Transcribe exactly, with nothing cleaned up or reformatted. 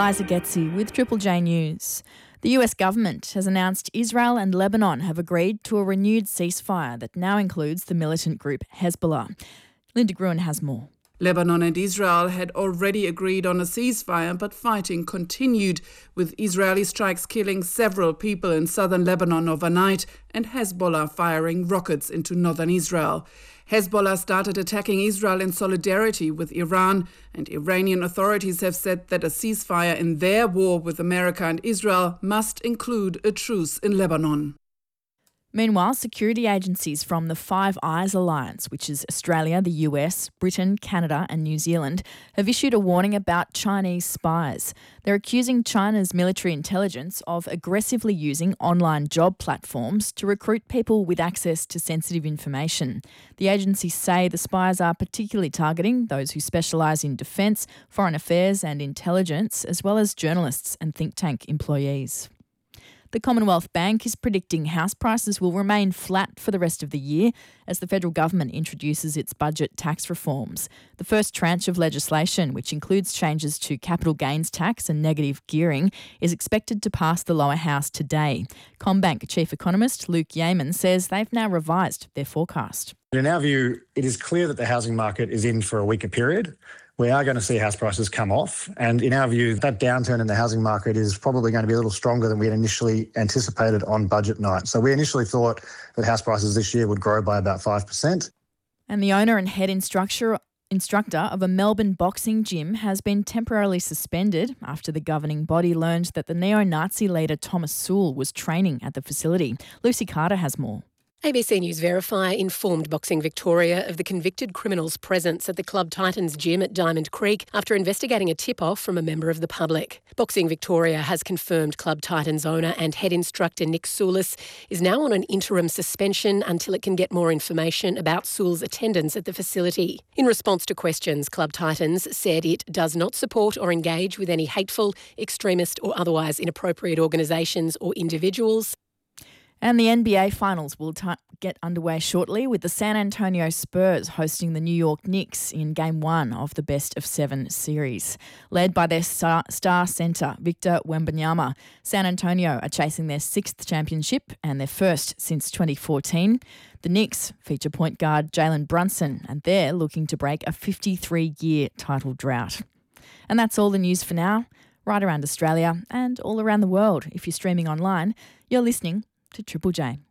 Eliza Getzi with Triple J News. The U S government has announced Israel and Lebanon have agreed to a renewed ceasefire that now includes the militant group Hezbollah. Linda Gruen has more. Lebanon and Israel had already agreed on a ceasefire, but fighting continued, with Israeli strikes killing several people in southern Lebanon overnight and Hezbollah firing rockets into northern Israel. Hezbollah started attacking Israel in solidarity with Iran, and Iranian authorities have said that a ceasefire in their war with America and Israel must include a truce in Lebanon. Meanwhile, security agencies from the Five Eyes Alliance, which is Australia, the U S, Britain, Canada and New Zealand, have issued a warning about Chinese spies. They're accusing China's military intelligence of aggressively using online job platforms to recruit people with access to sensitive information. The agencies say the spies are particularly targeting those who specialise in defence, foreign affairs and intelligence, as well as journalists and think tank employees. The Commonwealth Bank is predicting house prices will remain flat for the rest of the year as the federal government introduces its budget tax reforms. The first tranche of legislation, which includes changes to capital gains tax and negative gearing, is expected to pass the lower house today. CommBank Chief Economist Luke Yeaman says they've now revised their forecast. In our view, it is clear that the housing market is in for a weaker period. We are going to see house prices come off. And in our view, that downturn in the housing market is probably going to be a little stronger than we had initially anticipated on budget night. So we initially thought that house prices this year would grow by about five percent. And the owner and head instructor instructor of a Melbourne boxing gym has been temporarily suspended after the governing body learned that the neo-Nazi leader Thomas Sewell was training at the facility. Lucy Carter has more. A B C News Verify informed Boxing Victoria of the convicted criminal's presence at the Club Titans gym at Diamond Creek after investigating a tip-off from a member of the public. Boxing Victoria has confirmed Club Titans owner and head instructor Nick Soulis is now on an interim suspension until it can get more information about Sewell's attendance at the facility. In response to questions, Club Titans said it does not support or engage with any hateful, extremist or otherwise inappropriate organisations or individuals. And the N B A Finals will t- get underway shortly with the San Antonio Spurs hosting the New York Knicks in Game one of the Best of Seven series. Led by their star, star centre, Victor Wembanyama, San Antonio are chasing their sixth championship and their first since twenty fourteen. The Knicks feature point guard Jalen Brunson, and they're looking to break a fifty-three-year title drought. And that's all the news for now. Right around Australia and all around the world. If you're streaming online, you're listening to Triple J.